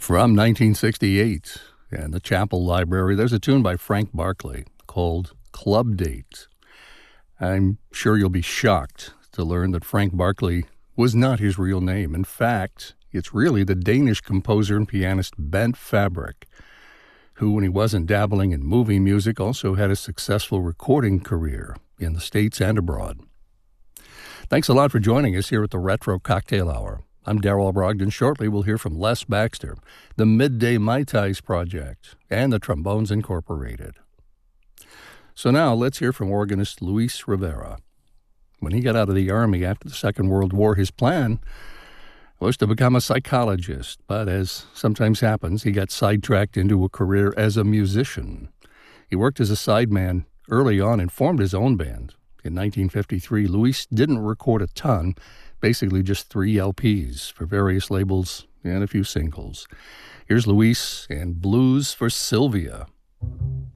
From 1968 and the Chapel Library, there's a tune by Frank Barkley called Club Date. I'm sure you'll be shocked to learn that Frank Barkley was not his real name. In fact, it's really the Danish composer and pianist Bent Fabric, who, when he wasn't dabbling in movie music, also had a successful recording career in the States and abroad. Thanks a lot for joining us here at the Retro Cocktail Hour. I'm Darrell Brogdon. Shortly, we'll hear from Les Baxter, the Midday Mai Tais Project, and the Trombones Incorporated. So now, let's hear from organist Luis Rivera. When he got out of the Army after the Second World War, his plan was to become a psychologist, but as sometimes happens, he got sidetracked into a career as a musician. He worked as a sideman early on and formed his own band. In 1953, Luis didn't record a ton, basically just 3 LPs for various labels and a few singles. Here's Luis and Blues for Sylvia.